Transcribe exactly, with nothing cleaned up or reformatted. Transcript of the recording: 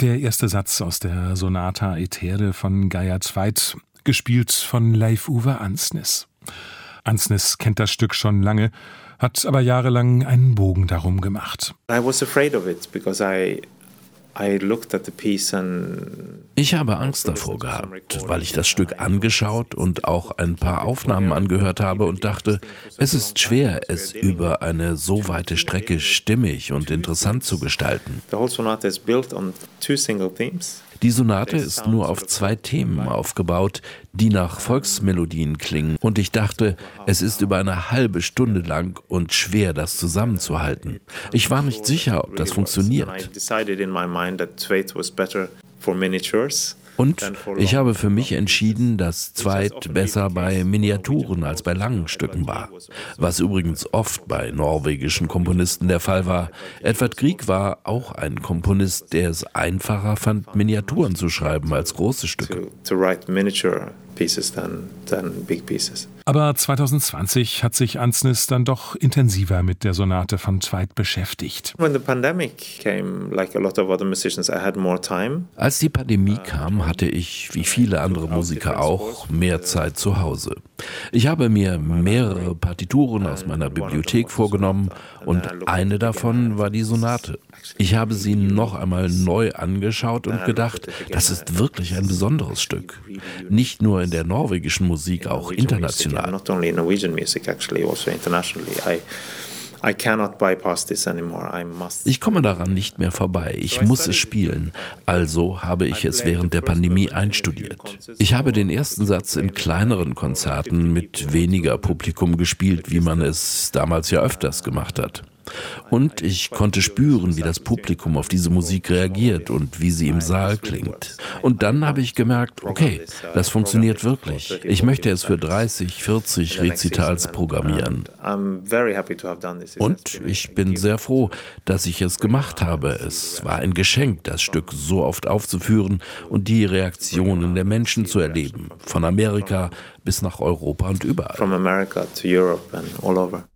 Der erste Satz aus der Sonata Aetere von Geyer Zweidt, gespielt von Leif-Uwe Ansnes. Ansnes kennt das Stück schon lange, hat aber jahrelang einen Bogen darum gemacht. I was afraid of it because I Ich habe Angst davor gehabt, weil ich das Stück angeschaut und auch ein paar Aufnahmen angehört habe und dachte, es ist schwer, es über eine so weite Strecke stimmig und interessant zu gestalten. Die Sonate ist nur auf zwei Themen aufgebaut, die nach Volksmelodien klingen, und ich dachte, es ist über eine halbe Stunde lang und schwer, das zusammenzuhalten. Ich war nicht sicher, ob das funktioniert. Und ich habe für mich entschieden, dass Zweidt besser bei Miniaturen als bei langen Stücken war. Was übrigens oft bei norwegischen Komponisten der Fall war. Edvard Grieg war auch ein Komponist, der es einfacher fand, Miniaturen zu schreiben als große Stücke. Aber zwanzig zwanzig hat sich Ansnes dann doch intensiver mit der Sonate von Zweidt beschäftigt. Als die Pandemie kam, hatte ich, wie viele andere Musiker auch, mehr Zeit zu Hause. Ich habe mir mehrere Partituren aus meiner Bibliothek vorgenommen und eine davon war die Sonate. Ich habe sie noch einmal neu angeschaut und gedacht, das ist wirklich ein besonderes Stück. Nicht nur in der norwegischen Musik, auch international. Ich komme daran nicht mehr vorbei. Ich muss es spielen. Also habe ich es während der Pandemie einstudiert. Ich habe den ersten Satz in kleineren Konzerten mit weniger Publikum gespielt, wie man es damals ja öfters gemacht hat. Und ich konnte spüren, wie das Publikum auf diese Musik reagiert und wie sie im Saal klingt. Und dann habe ich gemerkt, okay, das funktioniert wirklich. Ich möchte es für dreißig, vierzig Rezitals programmieren. Und ich bin sehr froh, dass ich es gemacht habe. Es war ein Geschenk, das Stück so oft aufzuführen und die Reaktionen der Menschen zu erleben. Von Amerika bis nach Europa und überall. From America to Europe and all over.